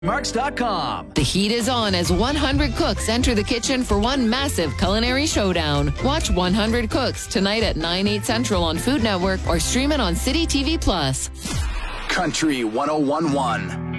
Marks.com. The heat is on as 100 cooks enter the kitchen for one massive culinary showdown. Watch 100 Cooks tonight at 9/8 Central on Food Network or stream it on City TV Plus. Country 101.1.